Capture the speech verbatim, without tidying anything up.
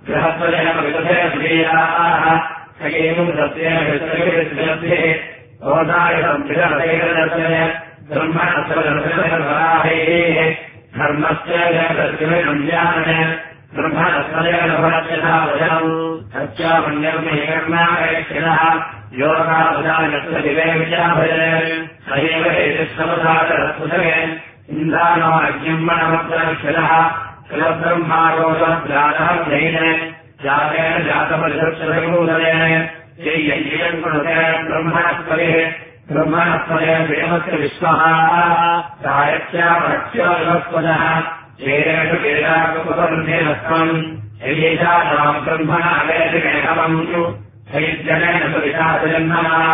बृहस्पतेन विदधे श्रीयाः सगेमुं सत्येन विदधे ओदायसंविदधे ब्रह्मणस्वराहेः धर्मस्य जगदस्मिन्यान् ब्रह्मणस्वरेण भवत्यथावचनम् सत्यामन्यर्मेकर्णायक्षिणः योगावदानस्य दिवे विचाभये स एव एतत्समधातरस्पृशे इन्द्राणो अग्निम्मणमब्दक्षिणः शिवब्रह्मारोषप्राणः जैन जातेन जातपरिषत्सभूतलेन चेय्यम् कुरुते ब्रह्मणस्परिः ब्रह्मणस्पदे प्रेमस्य विश्वः सायत्यापरक्ष्योपदः चेरेषु केराकुपबन्धेनस्त्वम् ययेषाम् ब्रह्मण अवेदिमेहवम् चैद्यनेन सुविशासजन्मनः